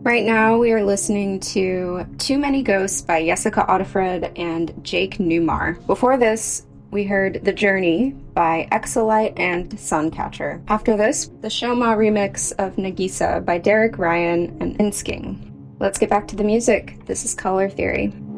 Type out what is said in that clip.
Right now, we are listening to Too Many Ghosts by Jessica Audifred and Jake Newmar. Before this, we heard The Journey by Exolite and Suncatcher. After this, the Shoma remix of Nagisa by Derek Ryan and Insking. Let's get back to the music. This is Color Theory.